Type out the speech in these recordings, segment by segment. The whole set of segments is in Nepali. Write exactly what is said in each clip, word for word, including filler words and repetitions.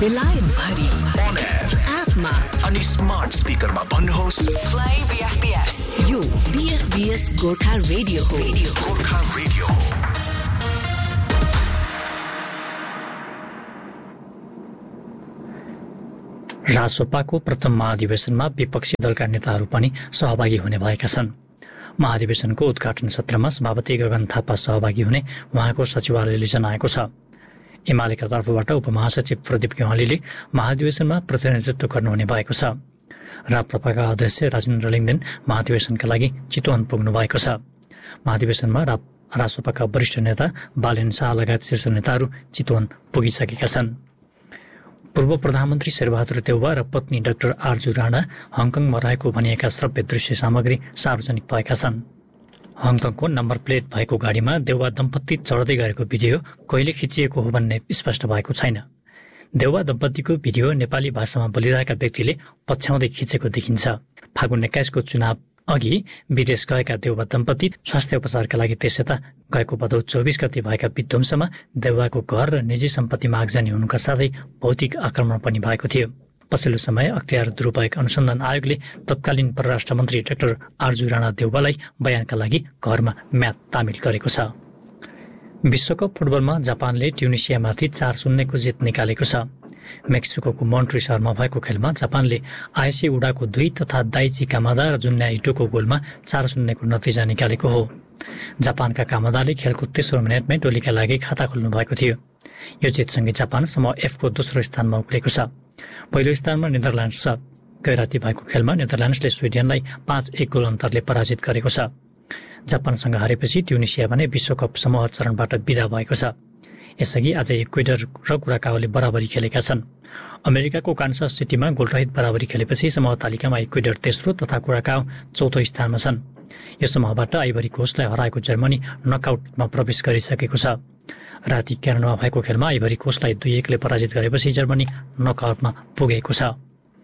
बेलायत भरि on air एपमा अनि स्मार्ट स्पिकरमा भन्नुहोस् Play B F B S. यो B F B S Gorkha radio हो। गोर्खा रेडियो हो। रासोपाको प्रथम महाधिवेशनमा विपक्षी दलका नेताहरू पनि सहभागी हुने भएका छन्। महाधिवेशनको उद्घाटन सत्रमा सभापति गगन थापा सहभागी हुने उहाँको सचिवालयले जनाएको छ। एमालेका तर्फबाट उपमहासचिव प्रदीप गेवालीले महाधिवेशनमा प्रतिनिधित्व गर्नुहुने भएको छ। राप्रपाका अध्यक्ष राजेन्द्र लिङ्गदेन महाधिवेशनका लागि चितवन पुग्नु भएको छ। महाधिवेशनमा रा रासोपाका वरिष्ठ नेता बालेन शाह लगायत शीर्ष नेताहरू चितवन पुगिसकेका छन्। पूर्व प्रधानमन्त्री शेरबहादुर देउवा र पत्नी डाक्टर आरजु राणा हङकङमा रहेको भनिएका श्रव्य दृश्य सामग्री सार्वजनिक भएका छन्। हङकङको नम्बर प्लेट भएको गाडीमा देउवा दम्पत्ति चढ्दै गरेको भिडियो कहिले खिचिएको हो भन्ने स्पष्ट भएको छैन। देउवा दम्पत्तिको भिडियो नेपाली भाषामा बोलिरहेका व्यक्तिले पछ्याउँदै खिचेको देखिन्छ। फागुन एक्काइसको चुनाव अघि विदेश गएका देउवा दम्पत्ति स्वास्थ्य उपचारका लागि त्यसयता गएको भदौ चौबिस गते भएका विध्वंसमा देउवाको घर र निजी सम्पत्तिमा आगजनी हुनुका साथै भौतिक आक्रमण पनि भएको थियो। पछिल्लो समय अख्तियार दुरुपयोग अनुसन्धान आयोगले तत्कालीन परराष्ट्र मन्त्री डाक्टर आरजु राणा देउवालाई बयानका लागि घरमा म्याद तामिल गरेको छ। विश्वकप फुटबलमा जापानले ट्युनिसियामाथि चार शून्यको जित निकालेको छ। मेक्सिकोको मोन्ट्री सहरमा भएको खेलमा जापानले आइसी उडाको दुई तथा दाइची कामादा र जुन्या इटोको गोलमा चार शून्यको नतिजा निकालेको हो। जापानका कामादाले खेलको तेस्रो मिनटमै टोलीका लागि खाता खोल्नु भएको थियो। यो जितसँगै जापान समूह एफको दोस्रो स्थानमा उक्लेको छ। पहिलो स्थानमा नेदरल्यान्ड्स छ। गैराती भएको खेलमा नेदरल्यान्ड्सले स्विडेनलाई पाँच एक गोल अन्तरले पराजित गरेको छ। जापानसँग हारेपछि ट्युनिसिया भने विश्वकप समूह चरणबाट विदा भएको छ। यसअघि आज इक्वेडर र कुराकाओले बराबरी खेलेका छन्। अमेरिकाको कान्सास सिटीमा गोलरहित बराबरी खेलेपछि समूह तालिकामा इक्वेडर तेस्रो तथा कुराकाओ चौथो स्थानमा छन्। यो समूहबाट आइभरी कोस्टलाई हराएको जर्मनी नकआउटमा प्रवेश गरिसकेको छ। राति क्यानाडामा भएको खेलमा आइभरी कोस्टलाई दुई एकले पराजित गरेपछि जर्मनी नकआउटमा पुगेको छ।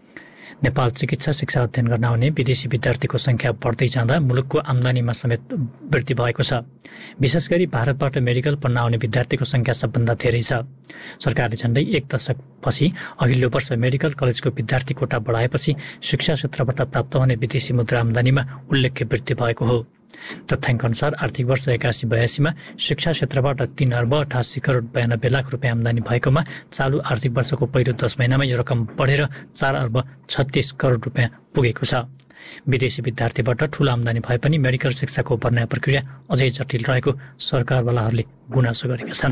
नेपाल चिकित्सा शिक्षा अध्ययन गर्न आउने विदेशी विद्यार्थीको संख्या बढ्दै जाँदा मुलुकको आम्दानीमा समेत वृद्धि भएको छ। विशेष गरी भारतबाट मेडिकल पढ्न आउने विद्यार्थीको संख्या सबभन्दा धेरै छ। सरकारले झण्डै एक दशकपछि अघिल्लो वर्ष मेडिकल कलेजको विद्यार्थी कोटा बढाएपछि शिक्षा क्षेत्रबाट प्राप्त हुने विदेशी मुद्रा आम्दानीमा उल्लेख्य वृद्धि भएको हो। तथ्याङ्क अनुसार आर्थिक वर्ष एकासी बयासीमा शिक्षा क्षेत्रबाट तीन अर्ब अठासी करोड बयानब्बे लाख रुपियाँ आम्दानी भएकोमा चालु आर्थिक वर्षको पहिलो दस महिनामा यो रकम बढेर चार अर्ब छत्तीस करोड रुपियाँ पुगेको छ। विदेशी विद्यार्थीबाट ठूलो आम्दानी भए पनि मेडिकल शिक्षाको भर्ना प्रक्रिया अझै जटिल रहेको सरकारवालाहरूले गुनासो गरेका छन्।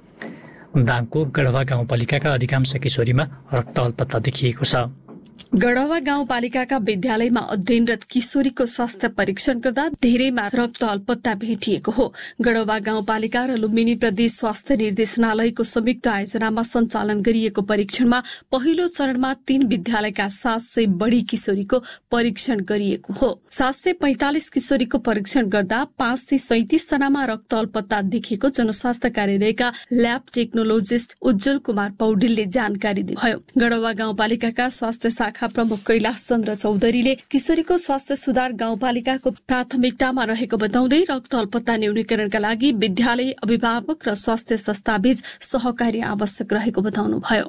दाङको गढवा गाउँपालिकाका अधिकांश किशोरीमा रक्त अल्पत्ता देखिएको छ। गढवा गाउँपालिकाका विद्यालयमा अध्ययनरत किशोरीको स्वास्थ्य परीक्षण गर्दा धेरैमा रक्त अल्पत्ता भेटिएको हो। गढवा गाउँपालिका र लुम्बिनी प्रदेश स्वास्थ्य निर्देशनालयको संयुक्त आयोजनामा सञ्चालन गरिएको परीक्षणमा पहिलो चरणमा तीन विद्यालयका सात सय बढ़ी किशोरीको परीक्षण गरिएको हो। सात सय पैंतालिस किशोरीको परीक्षण गर्दा पाँच सय सैतिस जनामा रक्त अल्पत्ता देखेको जनस्वास्थ्य कार्यालयका ल्याब टेक्नोलोजिस्ट उज्जवल कुमार पौडेलले जानकारी दिनुभयो। गढवा गाउँपालिकाका स्वास्थ्य शाखा प्रमुख कैलाश चन्द्र चौधरीले किशोरीको स्वास्थ्य सुधार गाउँपालिकाको प्राथमिकतामा रहेको बताउँदै रक्त अल्पत्ता न्यूनीकरणका लागि विद्यालय अभिभावक र स्वास्थ्य संस्थाबीच सहकार्य आवश्यक रहेको बताउनुभयो।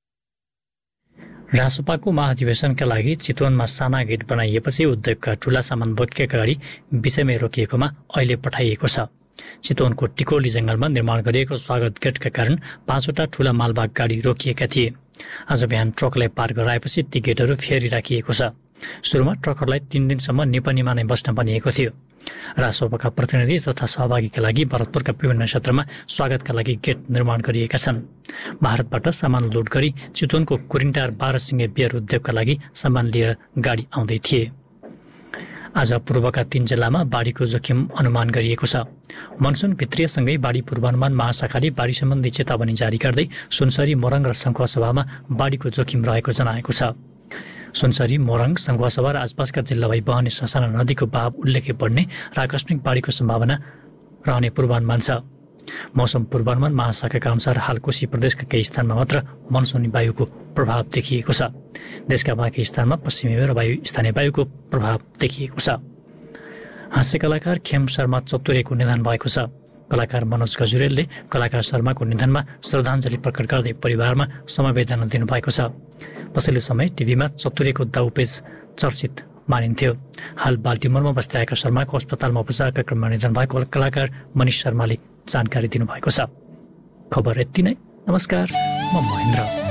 रासोपाको महाधिवेशनका लागि चितवनमा साना गेट बनाइएपछि उद्योगका ठूला सामान बोकेका गाडी विषयमै रोकिएकोमा अहिले पठाइएको छ। चितवनको टिकोली जंगलमा निर्माण गरिएको स्वागत गेटका कारण पाँचवटा ठूला मालवाहक गाडी रोकिएका थिए। आज बिहान ट्रकलाई पार गराएपछि ती गेटहरू फेरि राखिएको छ। सुरुमा ट्रकहरूलाई तीन दिनसम्म निपनीमा नै बस्न भनिएको थियो। रासोपाका प्रतिनिधि तथा सहभागीका लागि भरतपुरका विभिन्न क्षेत्रमा स्वागतका लागि गेट निर्माण गरिएका छन्। भारतबाट सामान लोड गरी चितवनको कुरिन्टार बाह्र सिंगे बियर उद्योगका लागि सामान लिएर गाडी आउँदै थिए। आज पूर्वका तीन जिल्लामा बाढीको जोखिम अनुमान गरिएको छ। मनसुन भित्रियसँगै बाढी पूर्वानुमान महाशाखाले बाढी सम्बन्धी चेतावनी जारी गर्दै सुनसरी मोरङ र सङ्खुवासभामा बाढीको जोखिम रहेको जनाएको छ। सुनसरी मोरङ सङ्खुवासभा र आसपासका जिल्ला भई बहने ससाना नदीको बहाव उल्लेख्य बढ्ने र आकस्मिक बाढीको सम्भावना रहने पूर्वानुमान छ। मौसम पूर्वानुमान महाशाखाका अनुसार हाल कोशी प्रदेशका केही स्थानमा मात्र मनसुनी वायुको प्रभाव देखिएको छ। देशका बाँकी स्थानमा पश्चिमी र वायु स्थानीय वायुको प्रभाव देखिएको छ। हास्य कलाकार खेम शर्मा चतुरेको निधन भएको छ। कलाकार मनोज गजुरेलले कलाकार शर्माको निधनमा श्रद्धाञ्जली प्रकट गर्दै परिवारमा समवेदना दिनुभएको छ। पछिल्लो समय टिभीमा चतुरेको दाउपेच चर्चित मानिन्थ्यो। हाल बाल्टिमोरमा बस्दै आएका शर्माको अस्पतालमा उपचारका क्रममा निधन भएको कलाकार मनिष शर्माले जानकारी दिनुभएको छ। खबर यति नै। नमस्कार, म महेन्द्र।